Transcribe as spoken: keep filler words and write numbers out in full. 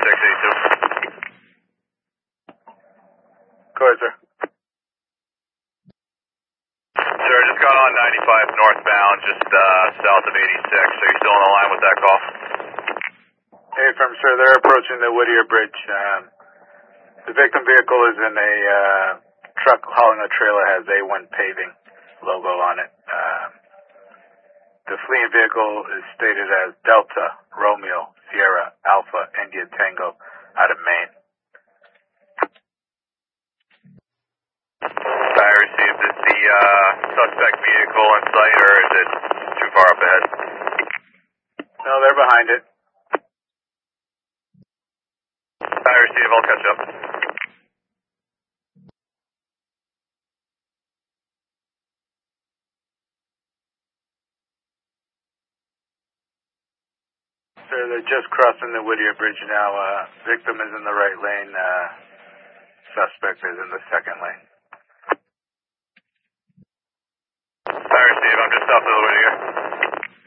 six eight two. Go ahead, sir. Sir, just got on ninety-five northbound, just uh, south of eighty-six. Are you still on the line with that call? Hey, from sir, they're approaching the Whittier Bridge. Um, the victim vehicle is in a uh, truck hauling a trailer, has A one paving logo on it. Um, the fleeing vehicle is stated as Delta, Romeo, Sierra, Alpha, India Tango, out of Maine. I received. Is the uh, suspect vehicle in sight, or is it too far up ahead? No, they're behind it. I receive. I'll catch up. Sir, they're just crossing the Whittier Bridge now. Uh, victim is in the right lane. Uh, suspect is in the second lane. I receive. I'm just south of the